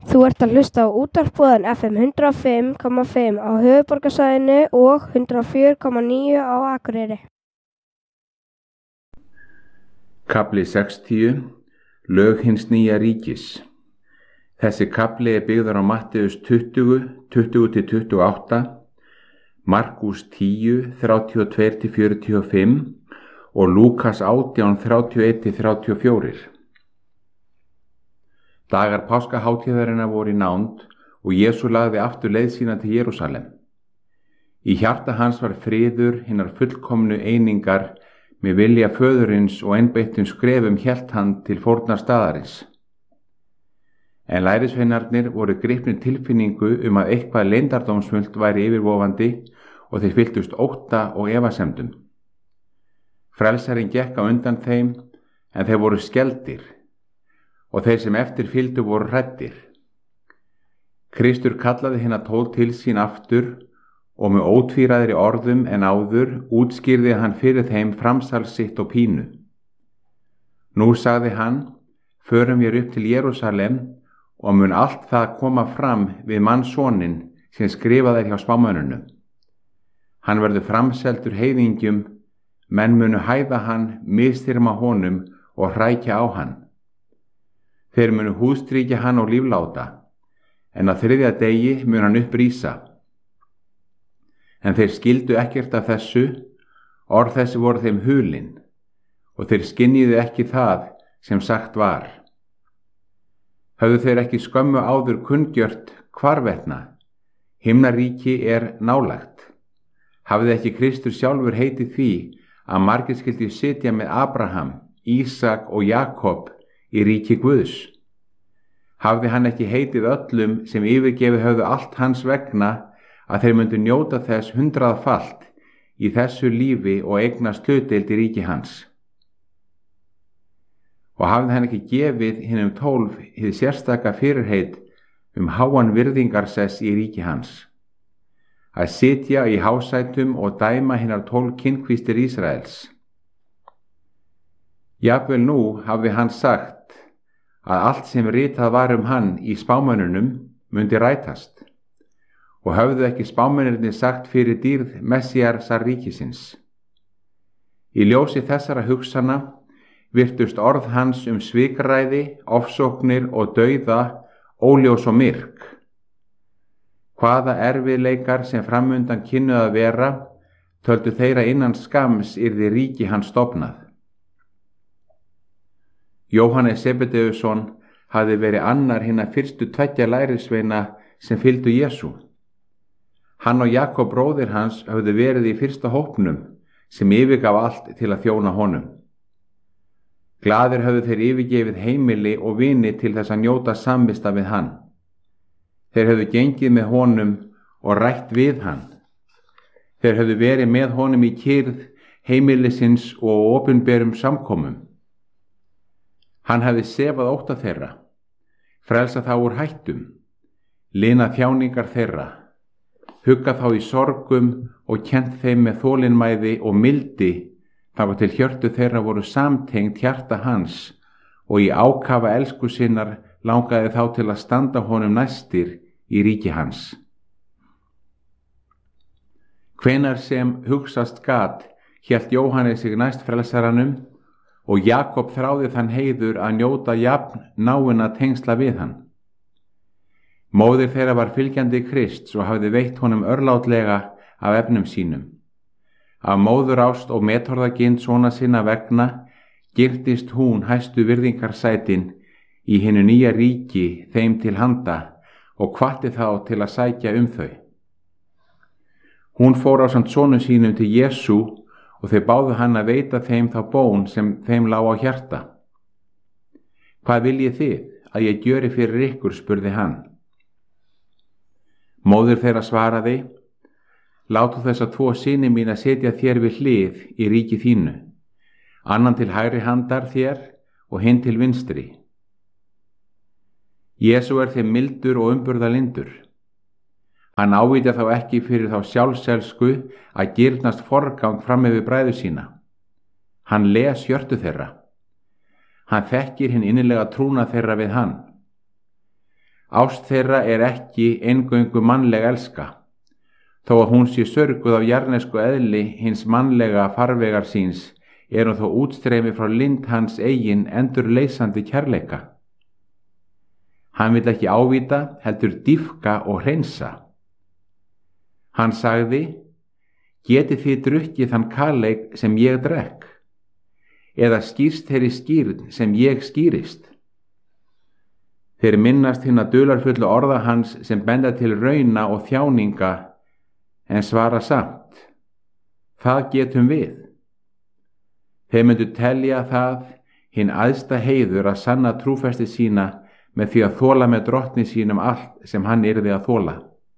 Þú ert að hlusta á útvarpsboðan FM 105,5 á höfuðborgarsvæðinu og 104,9 á Akureyri. Kafli 60. Lög hins nýja ríkis. Þessi kafli byggður á Matteus 20, 20-28, Markús 10, 32-45 og Lúkas 18, 31-34. Dagar páskahátíðarinnar voru í nánd og Jesú lagði aftur leið sína til Jerúsalem. Í hjarta hans var friður hinnar fullkomnu einingar með vilja föðurins og einbeittum skrefum hélt hann til fórnar staðarins. En lærisveinarnir voru gripnir tilfinningu að eitthvað leyndardómsfullt væri yfirvofandi og þeir fylltust ótta og efasemdum. Frelsarinn gekk á undan þeim en þeir voru skelfdir og þeir sem eftir fylgdu voru hræddir. Kristur kallaði hina 12 til sín aftur og með ótvíræðri orðum en áður útskýrði hann fyrir þeim framsal sitt og pínu. Nú sagði hann, förum við upp til Jerúsalem og mun allt það koma fram við mannssoninn sem skrifað hjá spámönnunum. Hann verður framseldur heiðingjum, menn munu hæða hann, misþyrma honum og hrækja á hann. Þeir munu húðstrýkja hann og lífláta, en á 3. degi mun hann upprísa. En þeir skildu ekkert af þessu, orð þessi voru þeim hulin, og þeir skynjuðu ekki það sem sagt var. Höfðu þeir ekki skömmu áður kunngjört hvarvetna, himnaríki nálægt. Hafði ekki Kristur sjálfur heitið því að margir skyldu sitja með Abraham, Ísak og Jakob í ríki Guðs? Hafði hann ekki heitið öllum sem yfirgefið höfðu allt hans vegna að þeir myndu njóta þess 100-falt í þessu lífi og eignast hlutdeild í ríki hans? Og hafði hann ekki gefið hinum 12 hið sérstaka fyrirheit háan virðingarsess í ríki hans, að sitja í hásætum og dæma hinar 12 kynkvístir Ísraels? Jafnvel nú hafði hann sagt að allt sem ritað var hann í spámönnunum mundi rætast, og höfðu ekki spámennirnir sagt fyrir dýrð Messíasar ríkisins. Í ljósi þessara hugsana virtust orð hans svikræði, ofsóknir og dauða óljós og myrk. Hvaða erfiðleikar sem framundan kynnu að vera, töldu þeirra innan skams yrði ríki hans stofnað. Jóhannes Sebedeusson hafði verið annar hinna fyrstu 2 lærisveina sem fylgdu Jesú. Hann og Jakob bróðir hans höfðu verið í fyrsta hópnum sem yfirgaf allt til að þjóna honum. Glaðir höfðu þeir yfirgefið heimili og vini til þess að njóta samvista við hann. Þeir höfðu gengið með honum og rætt við hann. Þeir höfðu verið með honum í kyrrð heimilisins og opinberum samkomum. Hann hafði sefað ótta þeirra, frelsað þá úr hættum, linað þjáningar þeirra, huggað þá í sorgum og kennt þeim með þolinmæði og mildi þangað til hjörtu þeirra voru samtengt hjarta hans og í ákafa elsku sinnar langaði þá til að standa honum næstir í ríki hans. Hvenær sem hugsast gat hélt Jóhannes sig næst frelsaranum og Jakob þráði þann heiður að njóta jafn náinna tengsla við hann. Móðir þeirra var fylgjandi Krists og hafði veitt honum örlátlega af efnum sínum. Af móðurást og metorðagind sona sinna vegna girtist hún hæstu virðingarsætin í hinu nýja ríki þeim til handa og hvatti þá til að sækja þau. Hún fór ásamt sonu sínum til Jesú og þeir báðu hann að veita þeim þá bón sem þeim lá á hjarta. Hvað viljið þið að ég gjöri fyrir ykkur, spurði hann. Móðir þeirra svaraði, látu þessa 2 syni mína setja þér við hlið í ríki þínu, annan til hægri handar þér og hinn til vinstri. Jesú þeim mildur og umburðarlyndur. Hann ávitjar þá ekki fyrir þá sjálfselsku að girnast forgang fram yfir bræður sína. Hann les hjörtu þeirra. Hann þekkir hinn innilega trúna þeirra við hann. Ást þeirra er ekki eingöngu mannleg elska, þó að hún sé sörguð af jarðnesku eðli hins mannlega farvegar síns, er hún þó útstreymi frá lind hans eigin endurleysandi kærleika. Hann vill ekki ávíta, heldur dýpka og hreinsa. Hann sagði: Getið þið drukkið þann kaleik sem ég drekk, eða skýrst þeirri skýrn sem ég skýrist? Þeir minnast hinna dularfullu orða hans sem benda til rauna og þjáninga, en svara samt: Það getum við. Þeir myndu telja það hinn æðsta heiður að sanna trúfesti sína með því að þola með drottni sínum allt sem hann yrði að þola.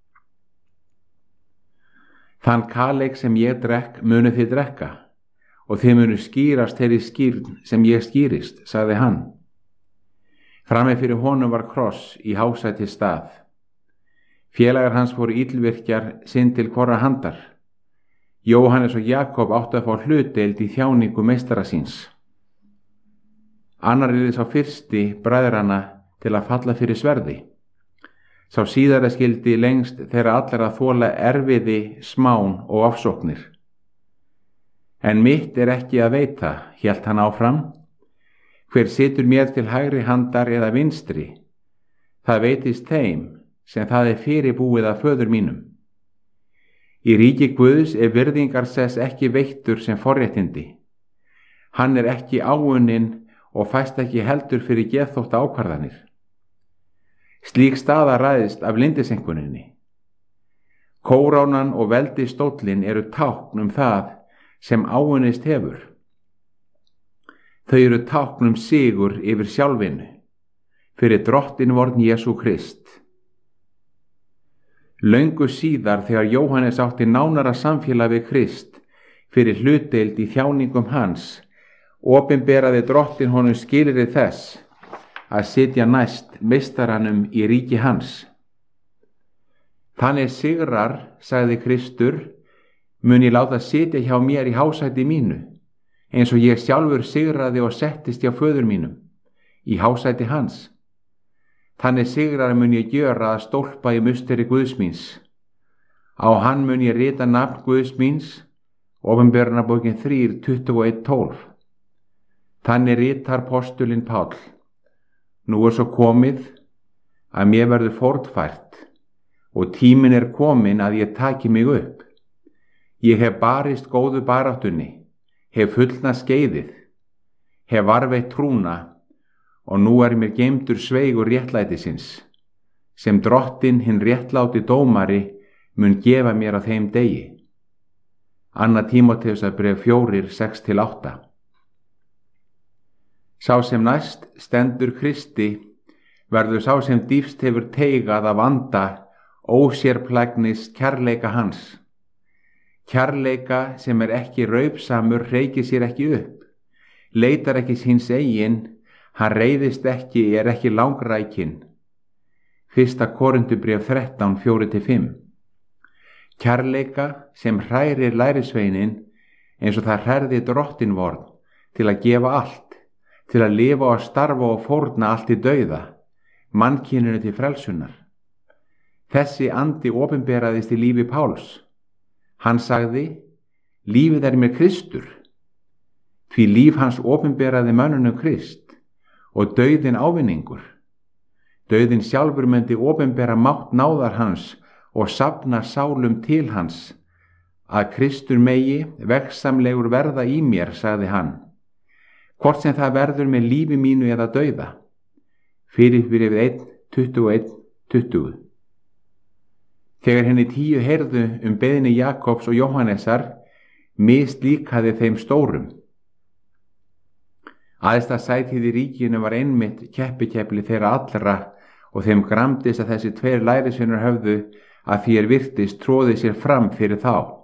Þann kaleik sem ég drekk munu þið drekka, og þið munu skýrast þeirri skýrn sem ég skýrist, sagði hann. Frammi fyrir honum var kross í hásæti stað. Félagar hans voru illvirkjar sinn til hvorra handar. Jóhannes og Jakob áttu að fá hlutdeild í þjáningu meistara síns. Annar yrði sá fyrsti bræðranna til að falla fyrir sverði. Sá síðara skildi lengst þeirra allar að þola erfiði, smán og ofsóknir. En mitt er ekki að veita, hélt hann áfram. Hver situr mér til hægri handar eða vinstri, það veitist þeim sem það er fyrirbúið að föður mínum. Í ríki Guðs er virðingarsess ekki veittur sem forréttindi. Hann er ekki áunninn og fæst ekki heldur fyrir geðþótta ákvarðanir. Slík staða ræðist af lindisenkuninni. Kóránan og veldisstóllinn eru tákn það sem áunnist hefur. Þau eru tákn sigur yfir sjálfinu, fyrir drottinvorn Jesú Krist. Löngu síðar þegar Jóhannes átti nánara samfélag við Krist fyrir hlutdeild í þjáningum hans, opinberaði drottin honum skilyrði þess að sitja næst meistaranum í ríki hans. Þannig sigrar, sagði Kristur, mun ég láta sitja hjá mér í hásæti mínu, eins og ég sjálfur sigraði og settist hjá föður mínum, í hásæti hans. Þannig sigrar mun ég gjöra að stólpa í musteri Guðs míns. Á hann mun ég rita nafn Guðs míns, Opinberunarbókin 3:21-12. Þannig ritar postulinn Páll: Nú er svo komið að mér verður fórnfært og tíminn er kominn að ég taki mig upp. Ég hef barist góðu baráttunni, hef fullnað skeiðið, hef varveitt trúna og nú er mér geymdur sveigur réttlætisins, sem drottin hinn réttláti dómari mun gefa mér á þeim degi. 2. Tímóteusarbréf 4:6-8. Sá sem næst stendur Kristi verður sá sem dýpst hefur teigað af anda ósérplægnis kærleika hans. Kærleika sem er ekki raupsamur hreykir sér ekki upp, leitar ekki síns eigin, hann reiðist ekki, er ekki langrækinn. 1. Korintubréf 13:4-5. Kærleika sem hrærir lærisveinin eins og það hrærði drottinvorn til að gefa allt, til að lifa og starfa og fórna allt í dauða, mannkyninu til frelsunar. Þessi andi opinberaðist í lífi Páls. Hann sagði: Lífið er mér Kristur. Því líf hans opinberaði mönnunum Krist og dauðinn ávinningur. Dauðinn sjálfur myndi opinbera mátt náðar hans og safna sálum til hans, að Kristur megi vegsamlegur verða í mér, sagði hann, hvort sem það verður með lífi mínu eða dauða. Filippibréf 1:21-20. Þegar henni 10 heyrðu beiðni Jakobs og Jóhannesar, mislíkaði þeim stórum. Æðsta sætið í ríkinu var einmitt keppikefli þeirra allra og þeim gramdist að þessi 2 lærisveinar höfðu að því virtist tróði sér fram fyrir þá.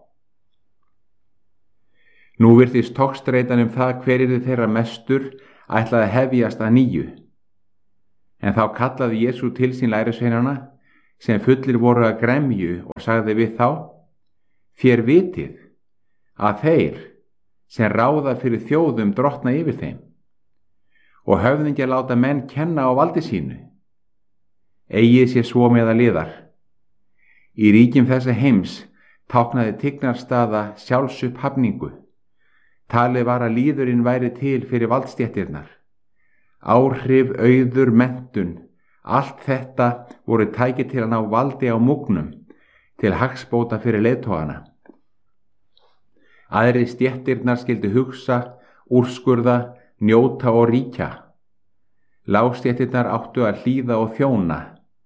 Nú virtist togstreitan það hver yrði þeirra mestur ætlaði að hefjast að nýju. En þá kallaði Jesú til sín lærisveinana sem fullir voru að gremju og sagði við þá: Þér vitið að þeir sem ráða fyrir þjóðum drottna yfir þeim og höfðingjar láta menn kenna á valdi sínu. eigi sé svo meða liðar. Í ríkjum þessa heims táknaði tignarstaða sjálfsupphafningu. Talið var að lýðurinn væri til fyrir valdstéttirnar. Áhrif, auður, menntun, allt þetta voru tæki til að ná valdi á múgnum, til hagsbóta fyrir leiðtogana. Aðri stéttirnar skyldu hugsa, úrskurða, njóta og ríkja. Lágstéttirnar áttu að hlýða og þjóna.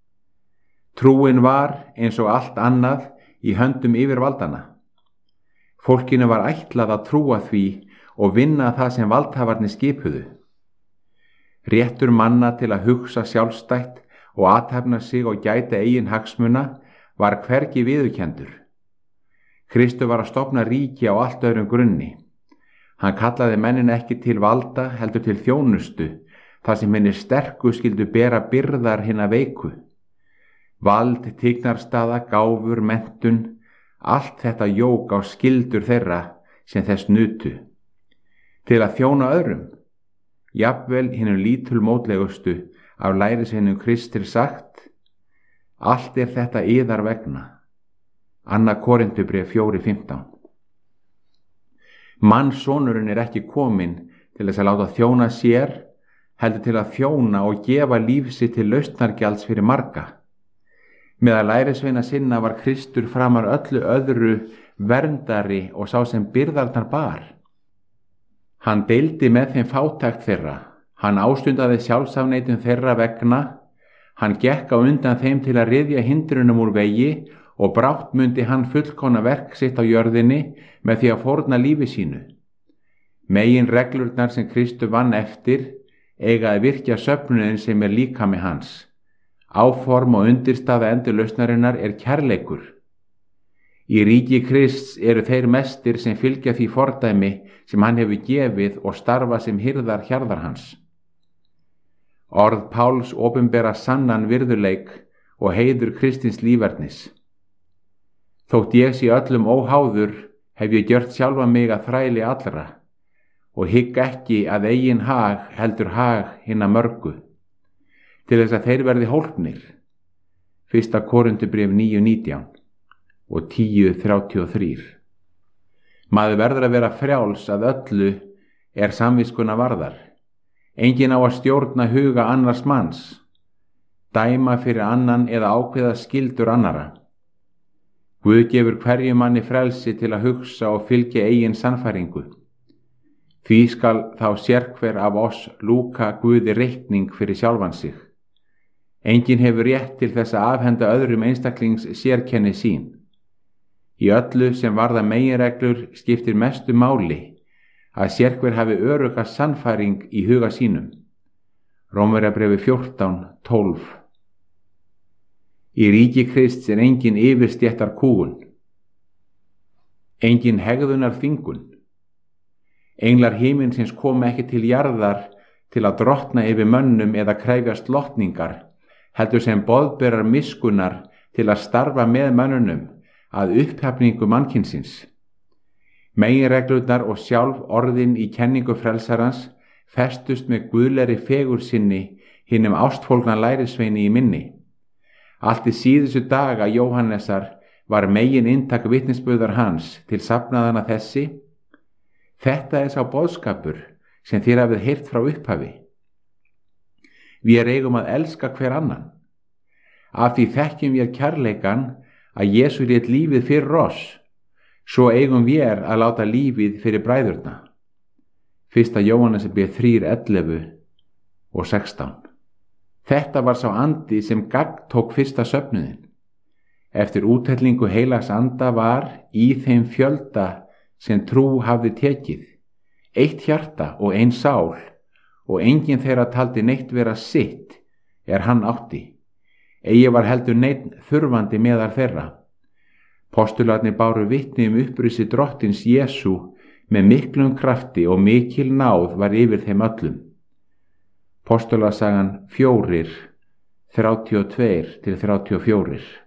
Trúin var, eins og allt annað, í höndum yfirvaldana. Fólkinu var ætlað að trúa því og vinna það sem valdhafarnir skipuðu. Réttur manna til að hugsa sjálfstætt og athafna sig og gæta eigin hagsmuna var hvergi viðurkenndur. Kristur var að stofna ríki á allt öðrum grunni. Hann kallaði mennin ekki til valda heldur til þjónustu, þar sem hinir sterku skyldu bera byrðar hinna veiku. Vald, tignarstaða, gáfur, menntun, allt þetta jók á skyldur þeirra sem þess nutu. Til að þjóna öðrum, jafnvel hinum lítulmótlegustu af lærisveinum Kristi sagt: allt er þetta yðar vegna. 2. Korintubréf 4:15. Mannssonurinn er ekki kominn til þess að láta þjóna sér, heldur til að þjóna og gefa líf sitt til lausnargjalds fyrir marga. Meðal lærisveina sinna var Kristur framar öllu öðru verndari og sá sem byrðarnar bar. Hann deildi með þeim fátækt þeirra, hann ástundaði sjálfsafneitun þeirra vegna, hann gekk á undan þeim til að ryðja hindrunum úr vegi og brátt mundi hann fullkomna verk sitt á jörðinni með því að fórna lífi sínu. Megin reglurnar sem Kristur vann eftir eiga að virkja söfnuðin sem er líkami hans. Áform og undirstaða endurlausnarinnar er kærleikur. Í ríki Krists eru þeir mestir sem fylgja því fordæmi sem hann hefur gefið og starfa sem hirðar hjarðar hans. Orð Páls opinbera sannan virðuleik og heiður Kristins lífernis. Þótt ég sé öllum óháður, hef ég gjört sjálfa mig að þræli allra og hygg ekki að eigin hag heldur hag hinna mörgu, til þess að þeir verði hólpnir. 1. Korintubréf 9:19 og 10:33. Maður verður að vera frjáls að öllu er samviskuna varðar. Enginn á að stjórna huga annars manns, dæma fyrir annan eða ákveða skyldur annara. Guð gefur hverju manni frelsi til að hugsa og fylgja eigin sannfæringu. Því skal þá sérhver af oss lúka Guði reikning fyrir sjálfan sig. Enginn hefur rétt til þess að afhenda öðrum einstaklings sérkenni sín. Í öllu sem varða meginreglur skiptir mestu máli að sérhver hafi örugga sannfæring í huga sínum. Rómverjabréfi 14:12. Í ríki Krists er engin yfirstéttar kúgun, engin hegðunar þvingun. Englar himinsins koma ekki til jarðar til að drottna yfir mönnum eða krefjast lotningar, heldur sem boðberar miskunnar til að starfa með mönnunum að upphafningu mannkynsins. Meginreglurnar og sjálf orðin í kenningu frelsarans festust með guðlegri fegur sinni hinum ástfólgna lærisveini í minni. Allt í síðustu daga Jóhannesar var megin inntak vitnisburðar hans til safnaðana þessi: þetta er sá boðskapur sem þér hafið heyrt frá upphafi. Við eigum að elska hver annan. Af því þekkjum við kærleikan að Jesús lét lífið fyrir oss, svo eigum við að láta lífið fyrir bræðurna. 1. Jóhannesarbréf 3:11 og 16. Þetta var sá andi sem gagntók fyrsta söfnuðinn. Eftir úthellingu heilags anda var í þeim fjölda sem trú hafði tekið, eitt hjarta og ein sál, og enginn þeirra taldi neitt vera sitt hann átti. Eigi var heldur neitt þurfandi meðal þeirra. Postularnir báru vitni upprisi drottins Jesú með miklum krafti og mikil náð var yfir þeim öllum. Postulasagan 4:32-34.